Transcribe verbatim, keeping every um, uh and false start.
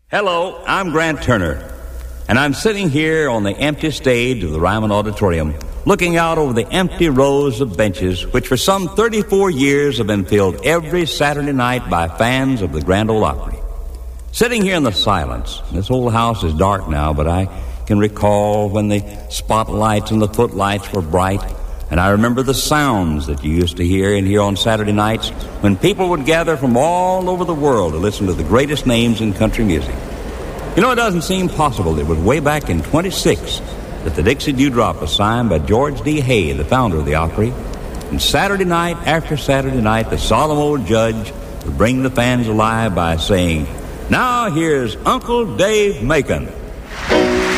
Hello, I'm Grant Turner, and I'm sitting here on the empty stage of the Ryman Auditorium, looking out over the empty rows of benches, which for some thirty-four years have been filled every Saturday night by fans of the Grand Ole Opry. Sitting here in the silence, this old house is dark now, but I can recall when the spotlights and the footlights were bright, and I remember the sounds that you used to hear in here on Saturday nights when people would gather from all over the world to listen to the greatest names in country music. You know, it doesn't seem possible that it was way back in twenty-six that the Dixie Dewdrop was signed by George D. Hay, the founder of the Opry. And Saturday night after Saturday night, the solemn old judge would bring the fans alive by saying, "Now here's Uncle Dave Macon."